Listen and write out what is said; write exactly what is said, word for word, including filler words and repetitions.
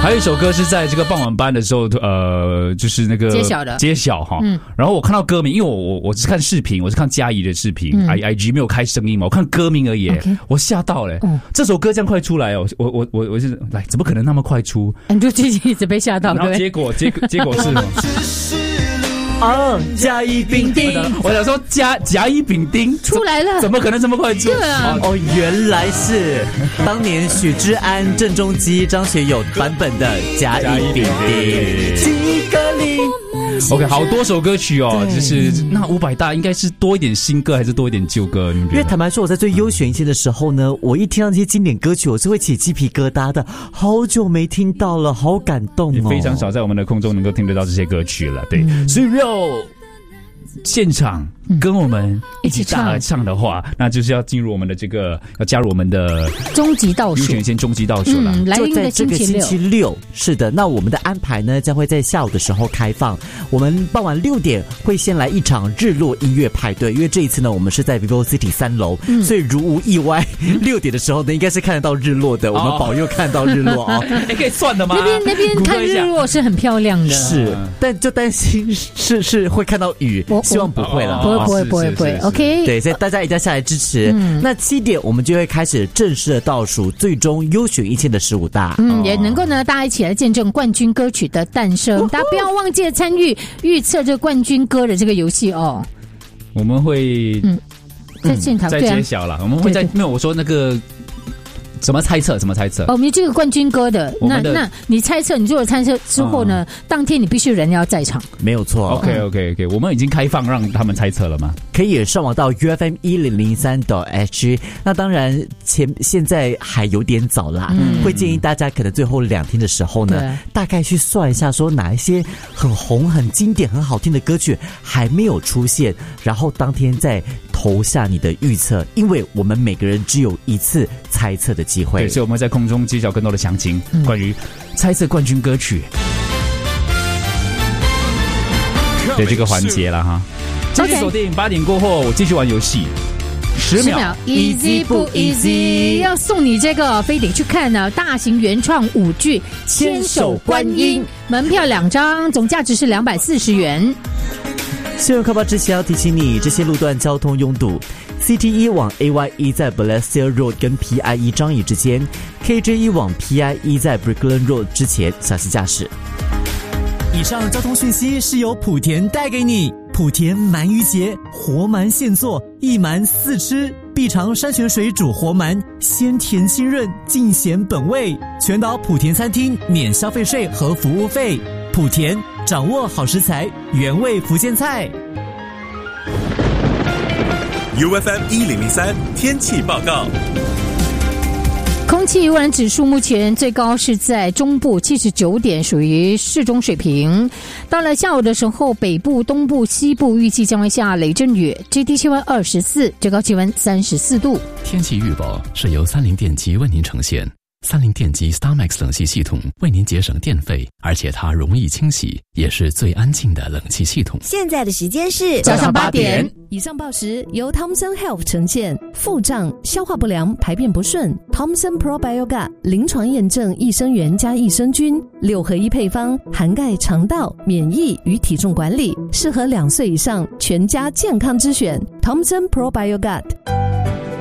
还有一首歌是在这个傍晚班的时候，呃，就是那个揭晓的揭晓哈。嗯，然后我看到歌名，因为我我我是看视频，我是看嘉怡的视频、嗯、，I I G 没有开声音嘛，我看歌名而已， okay. 我吓到了、哦。这首歌这样快出来哦，我我我我是来，怎么可能那么快出？ 你就最近一直被吓到， 然后结果结果结果是。 哦，甲乙丙丁， 我想说甲甲乙丙丁出来了， 怎么可能这么快出？ 对啊， 哦，原来是当年许志安、郑中基、张学友版本的甲乙丙丁。几个零 OK， 好多首歌曲哦，就是那五百大应该是多一点新歌还是多一点旧歌？ 因为坦白说，我在最优选一些的时候呢，我一听到这些经典歌曲，我是会起鸡皮疙瘩的。好久没听到了，好感动哦！ 也非常少在我们的空中能够听得到这些歌曲了，对，嗯、所以要现场跟我们一起大合唱的话、嗯，那就是要进入我们的这个，要加入我们的终极倒数， 优选先终极倒数了、 嗯。 就在这个星期六，是的。那我们的安排呢，将会在下午的时候开放。我们傍晚六点会先来一场日落音乐派对，因为这一次呢，我们是在 Vivo City 三楼、嗯，所以如无意外，六点的时候呢，应该是看得到日落的。我们保佑看到日落哦。 你可以算的吗？ 那边那边看日落是很漂亮的， 是，但就担心是是会看到雨，希望不会了。 不会不会不会不会 ，OK。 对，所以大家一定要下来支持。嗯、那七点我们就会开始正式的倒数，最终优选一千的十五大。 嗯，也能够呢，大家一起来见证冠军歌曲的诞生。大家不要忘记参与预测这冠军歌的这个游戏哦。 我们会嗯在现场再揭晓了、啊，我们会在没有我说那个。怎么猜测？怎么猜测？ 哦，我们这个冠军歌的，那那你猜测，你做了猜测之后呢、嗯？当天你必须人要在场， 没有错。 OK OK OK， 我们已经开放让他们猜测了吗？ 可以上网到 U F M 一零零三 .H。那当然前现在还有点早啦、嗯，会建议大家可能最后两天的时候呢，大概去算一下，说哪一些很红、很经典、很好听的歌曲还没有出现，然后当天再投下你的预测，因为我们每个人只有一次猜测的机会。 对，所以我们在空中揭晓更多的详情，嗯、关于猜测冠军歌曲的这个环节了哈。继续锁定八点过后，我继续玩游戏。十秒 ，easy 不 easy？ 要送你这个，非得去看呢、啊！大型原创舞剧《千手观音》，门票两张，总价值是两百四十元。 新闻快报之前要提醒你，这些路段交通拥堵。C T 一 往 A Y 一在 Balestier Road 跟 P I 一 张仪之间 ，K J 一 往 P I 一在 Brickland Road 之前，小心驾驶。以上交通讯息是由莆田带给你。莆田鳗鱼节，活鳗现做，一鳗四吃，必尝山泉水煮活鳗，鲜甜清润，尽显本味。全岛莆田餐厅免消费税和服务费。莆田掌握好食材，原味福建菜。 U F M 一零零三天气报告。 空气污染指数目前最高是在中部七十九点，属于适中水平。到了下午的时候，北部、东部、西部预计将会下雷阵雨，最低气温二十四，最高气温三十四度。 天气预报是由三菱电机为您呈现。三菱电机 StarMax 冷气系统为您节省电费，而且它容易清洗，也是最安静的冷气系统。 现在的时间是早上八点。 以上报时由 Thomson Health 呈现。腹胀、消化不良、排便不顺 ，Thomson Probioga 临床验证益生元加益生菌六合一配方，涵盖肠道、免疫与体重管理，适合两岁以上全家健康之选。Thomson Probioga。